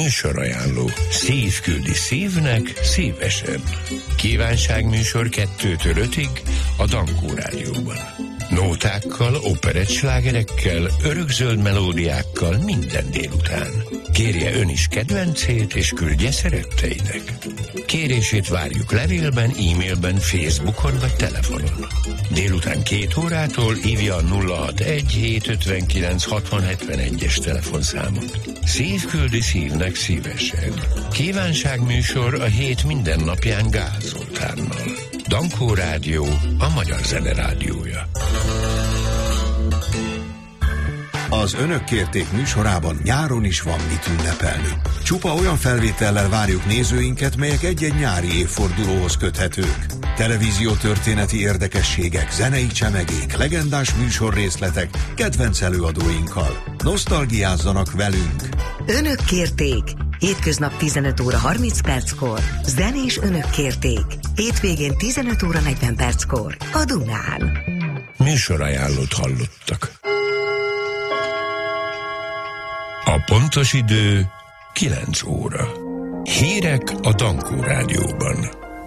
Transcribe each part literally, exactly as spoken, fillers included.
Műsorajánló. Szív küldi szívnek szívesen. Kívánságműsor kettőtől ötig a Dankó Rádióban. Nótákkal, operettslágerekkel, örökzöld melódiákkal minden délután. Kérje ön is kedvencét, és küldje szeretteinek. Kérését várjuk levélben, e-mailben, Facebookon vagy telefonon. Délután két órától hívja a nulla hatvanegy hét ötvenkilenc hatvan hetvenegyes telefonszámot. Szív küldi szívnek szívesen. Kívánságműsor a hét minden napján Gál Zoltánnal. Dankó Rádió, a magyar zene rádiója. Az Önök kérték műsorában nyáron is van mit ünnepelni. Csupa olyan felvétellel várjuk nézőinket, melyek egy-egy nyári évfordulóhoz köthetők. Televíziótörténeti érdekességek, zenei csemegék, legendás műsorrészletek, kedvenc előadóinkkal. Nosztalgiázzanak velünk! Önök kérték! Hétköznap tizenöt óra harminc perckor. Zenés Önök kérték. Hétvégén tizenöt óra negyven perckor. A Dunán. Műsorajánlót hallottak. A pontos idő kilenc óra. Hírek a Dankó Rádióban.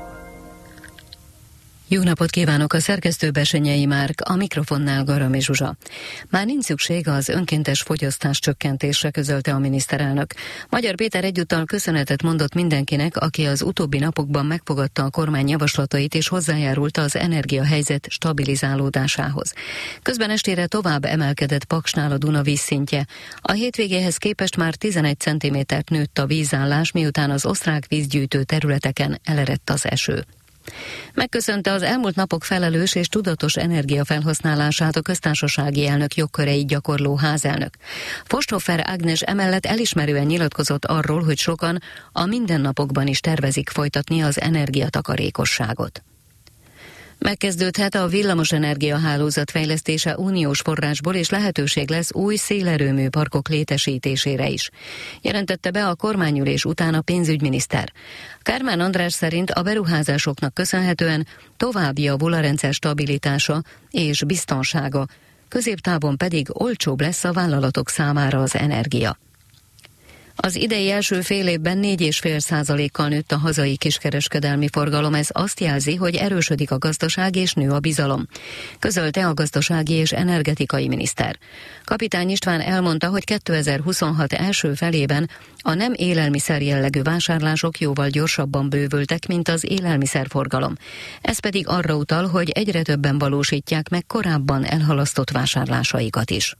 Jó napot kívánok, a szerkesztő Bessenyei Márk, a mikrofonnál Garami Zsuzsa. Már nincs szükség az önkéntes fogyasztás csökkentésre, közölte a miniszterelnök. Magyar Péter egyúttal köszönetet mondott mindenkinek, aki az utóbbi napokban megfogadta a kormány javaslatait és hozzájárult az energiahelyzet stabilizálódásához. Közben estére tovább emelkedett Paksnál a Duna vízszintje. A hétvégéhez képest már tizenegy centimétert nőtt a vízállás, miután az osztrák vízgyűjtő területeken elerett az eső. Megköszönte az elmúlt napok felelős és tudatos energiafelhasználását a köztársasági elnök jogköreit gyakorló házelnök. Forsthofer Ágnes emellett elismerően nyilatkozott arról, hogy sokan a mindennapokban is tervezik folytatni az energiatakarékosságot. Megkezdődhet a villamosenergia hálózat fejlesztése uniós forrásból, és lehetőség lesz új szélerőmű parkok létesítésére is, jelentette be a kormányülés után a pénzügyminiszter. Kármán András szerint a beruházásoknak köszönhetően tovább javul a rendszer stabilitása és biztonsága, középtávon pedig olcsóbb lesz a vállalatok számára az energia. Az idei első fél évben négy egész öt százalékkal nőtt a hazai kiskereskedelmi forgalom, ez azt jelzi, hogy erősödik a gazdaság és nő a bizalom, közölte a gazdasági és energetikai miniszter. Kapitány István elmondta, hogy kétezer-huszonhat első felében a nem élelmiszer jellegű vásárlások jóval gyorsabban bővültek, mint az élelmiszerforgalom. Ez pedig arra utal, hogy egyre többen valósítják meg korábban elhalasztott vásárlásaikat is.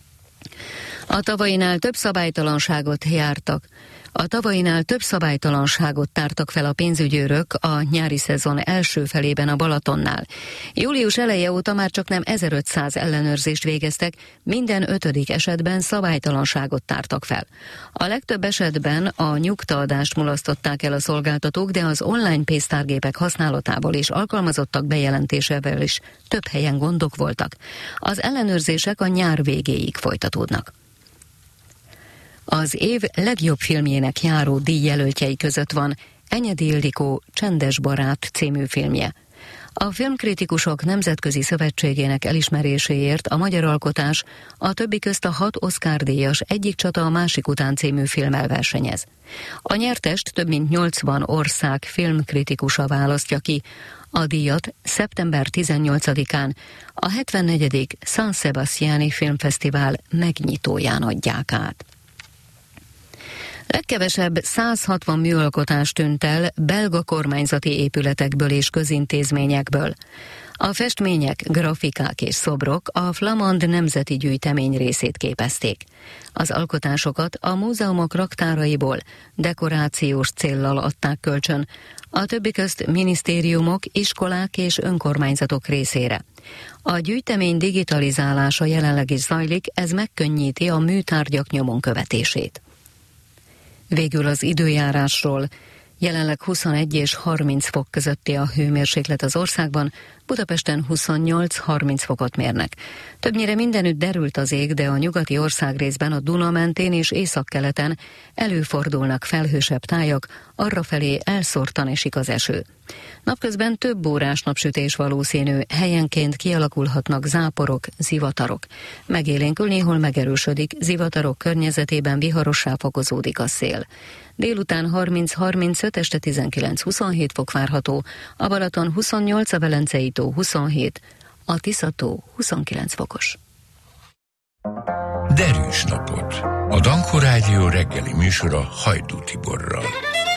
A tavainál több szabálytalanságot jártak. A tavainál több szabálytalanságot tártak fel a pénzügyőrök a nyári szezon első felében a Balatonnál. Július eleje óta már csak nem ezerötszáz ellenőrzést végeztek, minden ötödik esetben szabálytalanságot tártak fel. A legtöbb esetben a nyugtaadást mulasztották el a szolgáltatók, de az online pénztárgépek használatából és alkalmazottak bejelentésével is több helyen gondok voltak. Az ellenőrzések a nyár végéig folytatódnak. Az év legjobb filmjének járó díjjelöltjei között van Enyedi Ildikó Csendes barát című filmje. A Filmkritikusok Nemzetközi Szövetségének elismeréséért a magyar alkotás a többi közt a hat Oscar-díjas Egyik csata a másik után című filmmel versenyez. A nyertest több mint nyolcvan ország filmkritikusa választja ki. A díjat szeptember tizennyolcadikán a hetvennegyedik San Sebastiani Filmfesztivál megnyitóján adják át. Legkevesebb száz hatvan műalkotás tűnt el belga kormányzati épületekből és közintézményekből. A festmények, grafikák és szobrok a Flamand Nemzeti Gyűjtemény részét képezték. Az alkotásokat a múzeumok raktáraiból dekorációs céllal adták kölcsön, a többi közt minisztériumok, iskolák és önkormányzatok részére. A gyűjtemény digitalizálása jelenleg is zajlik, ez megkönnyíti a műtárgyak nyomon követését. Végül az időjárásról. Jelenleg huszonegy és harminc fok közötti a hőmérséklet az országban, Budapesten huszonnyolc-harminc fokot mérnek. Többnyire mindenütt derült az ég, de a nyugati országrészben, a Duna mentén és északkeleten előfordulnak felhősebb tájak, arrafelé elszórtan esik az eső. Napközben több órás napsütés valószínű, helyenként kialakulhatnak záporok, zivatarok. Megélénkül, néhol megerősödik, zivatarok környezetében viharossá fokozódik a szél. Délután harminc-harmincöt, este tizenkilenc-huszonhét fok várható, a Balaton huszonnyolc, a Velencei tó huszonhét, a Tisza-tó huszonkilenc fokos. Derűs napot! A Dankó Rádió reggeli műsora Hajdú Tiborral.